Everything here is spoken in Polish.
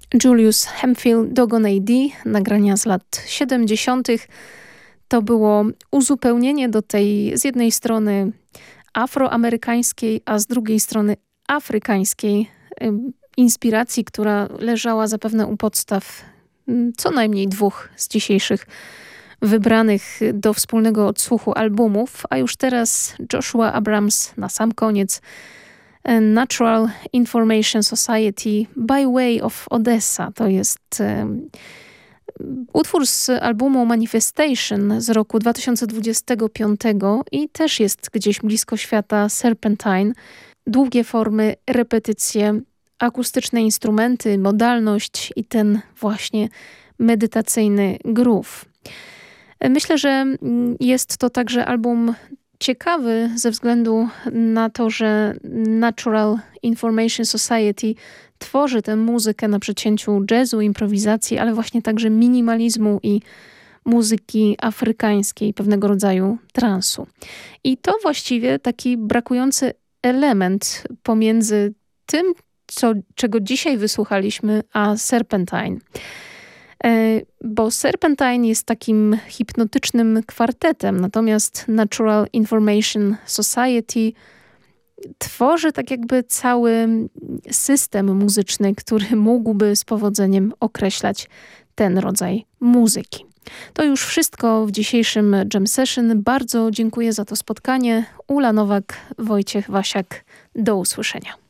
Julius Hemphill, Dogon A.D., nagrania z lat 70. To było uzupełnienie do tej z jednej strony afroamerykańskiej, a z drugiej strony afrykańskiej inspiracji, która leżała zapewne u podstaw co najmniej dwóch z dzisiejszych wybranych do wspólnego odsłuchu albumów, a już teraz Joshua Abrams na sam koniec Natural Information Society by Way of Odessa. To jest utwór z albumu Manifestation z roku 2025 i też jest gdzieś blisko świata Serpentine. Długie formy, repetycje, akustyczne instrumenty, modalność i ten właśnie medytacyjny groove. Myślę, że jest to także album ciekawy ze względu na to, że Natural Information Society tworzy tę muzykę na przecięciu jazzu, improwizacji, ale właśnie także minimalizmu i muzyki afrykańskiej, pewnego rodzaju transu. I to właściwie taki brakujący element pomiędzy tym, czego dzisiaj wysłuchaliśmy, a Serpentine. Bo Serpentine jest takim hipnotycznym kwartetem, natomiast Natural Information Society tworzy tak jakby cały system muzyczny, który mógłby z powodzeniem określać ten rodzaj muzyki. To już wszystko w dzisiejszym Jam Session. Bardzo dziękuję za to spotkanie. Ula Nowak, Wojciech Wasiak. Do usłyszenia.